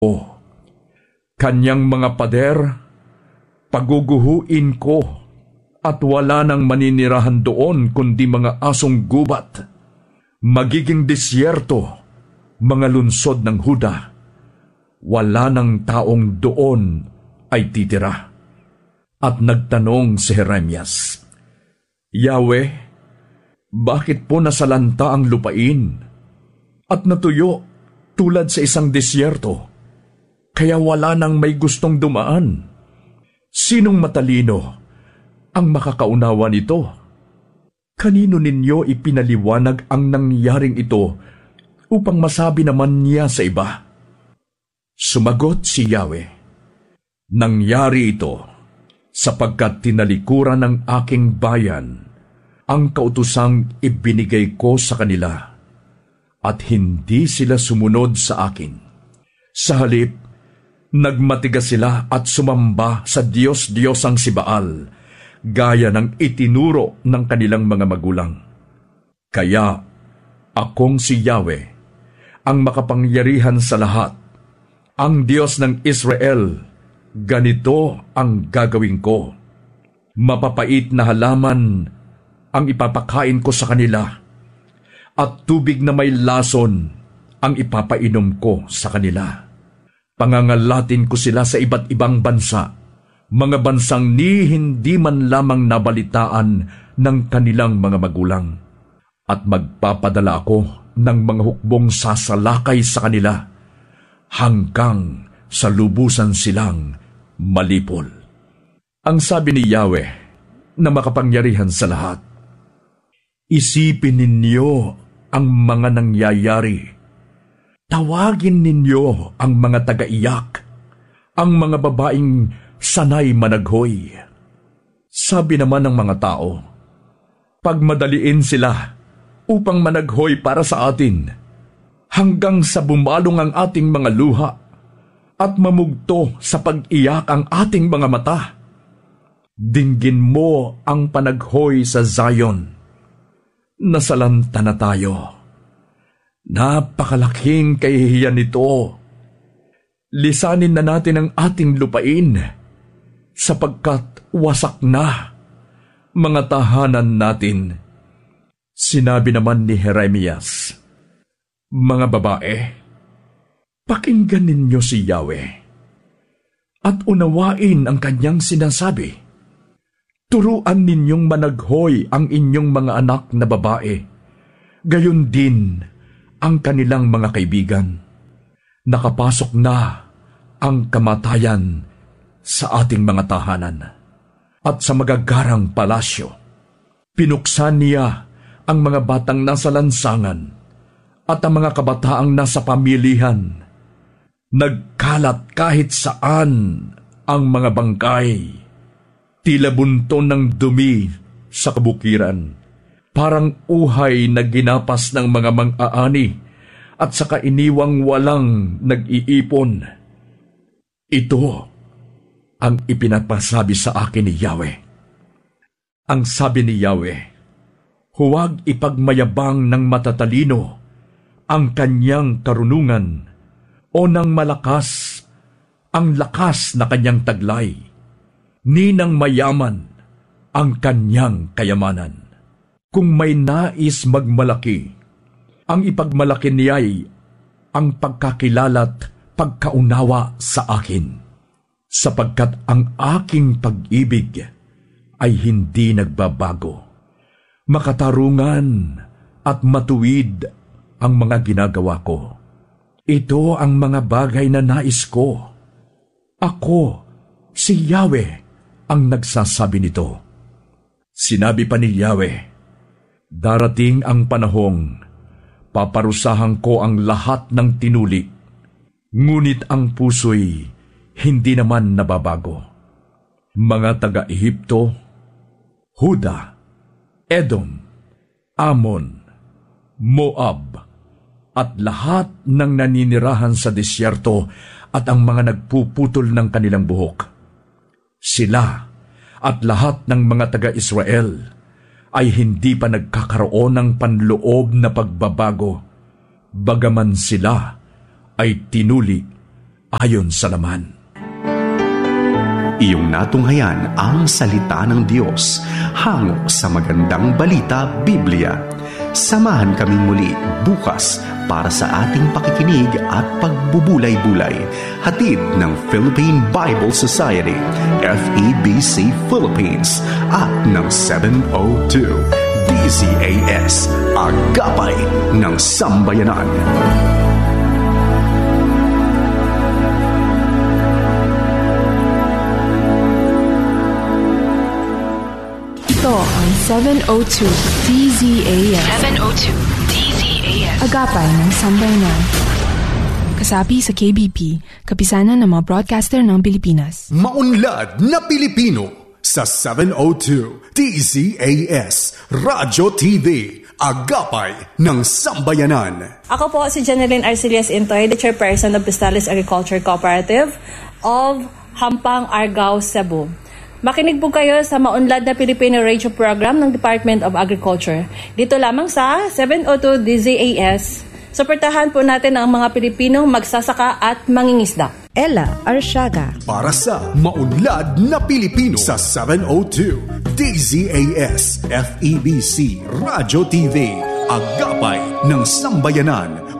Kanyang mga pader, paguguhuin ko, at wala nang maninirahan doon kundi mga asong gubat. Magiging disyerto, mga lunsod ng Huda. Wala nang taong doon ay titira. At nagtanong si Jeremias, Yahweh, bakit po nasalanta ang lupain at natuyo tulad sa isang disyerto, kaya wala nang may gustong dumaan? Sinong matalino ang makakaunawa nito? Kanino ninyo ipinaliwanag ang nangyaring ito upang masabi naman niya sa iba? Sumagot si Yahweh, nangyari ito sapagkat tinalikuran ng aking bayan ang kautusang ibinigay ko sa kanila at hindi sila sumunod sa akin. Sa halip, nagmatigas sila at sumamba sa Diyos-Diyosang si Baal, gaya ng itinuro ng kanilang mga magulang. Kaya akong si Yahweh, ang makapangyarihan sa lahat, ang Diyos ng Israel, ganito ang gagawin ko. Mapapait na halaman ang ipapakain ko sa kanila, at tubig na may lason ang ipapainom ko sa kanila. Pangangalatin ko sila sa iba't ibang bansa, mga bansang hindi man lamang nabalitaan ng kanilang mga magulang. At magpapadala ako ng mga hukbong sasalakay sa kanila, hanggang sa lubusan silang malipol. Ang sabi ni Yahweh na makapangyarihan sa lahat, isipin ninyo ang mga nangyayari. Tawagin ninyo ang mga taga-iyak, ang mga babaeng sanay managhoy. Sabi naman ng mga tao, pagmadaliin sila upang managhoy para sa atin, hanggang sa bumalong ang ating mga luha at mamugto sa pag-iyak ang ating mga mata. Dinggin mo ang panaghoy sa Zion. Nasalanta na tayo. Napakalaking kahihiyan nito. Lisanin na natin ang ating lupain, sapagkat wasak na mga tahanan natin. Sinabi naman ni Jeremias, mga babae, pakinggan ninyo si Yahweh at unawain ang kanyang sinasabi. Turuan ninyong managhoy ang inyong mga anak na babae, gayon din ang kanilang mga kaibigan. Nakapasok na ang kamatayan sa ating mga tahanan at sa magagarang palasyo. Pinuksan niya ang mga batang nasa lansangan at ang mga kabataang nasa pamilihan. Nagkalat kahit saan ang mga bangkay. Tila bunton ng dumi sa kabukiran, parang uhay na ginapas ng mga mang-aani at saka iniwang walang nag-iipon. Ito ang ipinapasabi sa akin ni Yahweh. Ang sabi ni Yahweh, huwag ipagmayabang ng matatalino ang kanyang karunungan o ng malakas ang lakas na kanyang taglay, ni ng mayaman ang kanyang kayamanan. Kung may nais magmalaki, ang ipagmalaki niya'y ang pagkakilala't pagkaunawa sa akin, sapagkat ang aking pag-ibig ay hindi nagbabago. Makatarungan at matuwid ang mga ginagawa ko. Ito ang mga bagay na nais ko. Ako, si Yahweh, ang nagsasabi nito. Sinabi pa ni Yahweh, darating ang panahong paparusahan ko ang lahat ng tinuli, ngunit ang puso'y hindi naman nababago. Mga taga-Ehipto, Huda, Edom, Ammon, Moab, at lahat ng naninirahan sa disyerto at ang mga nagpuputol ng kanilang buhok. Sila at lahat ng mga taga-Israel ay hindi pa nagkakaroon ng panloob na pagbabago, bagaman sila ay tinuli ayon sa laman. Iyong natunghayan ang salita ng Diyos hango sa magandang balita Biblia. Samahan kaming muli bukas para sa ating pakikinig at pagbubulay-bulay. Hatid ng Philippine Bible Society, FEBC Philippines at ng 702 DZAS, Agapay ng Sambayanan. Ito ang 702 DZAS. 702 DZAS. Agapay ng Sambayanan. Kasapi sa KBP, kapisanan ng mga broadcaster ng Pilipinas. Maunlad na Pilipino sa 702 DZAS Radyo TV. Agapay ng Sambayanan. Ako po si Janeline Arcelias Intoy, the chairperson of Pistales Agriculture Cooperative of Hampang, Argao, Cebu. Makinig po kayo sa Maunlad na Pilipino Radio Program ng Department of Agriculture. Dito lamang sa 702 DZAS. Suportahan po natin ang mga Pilipinong magsasaka at mangingisda. Ella Arsiaga. Para sa Maunlad na Pilipino sa 702 DZAS FEBC Radio TV. Agapay ng Sambayanan.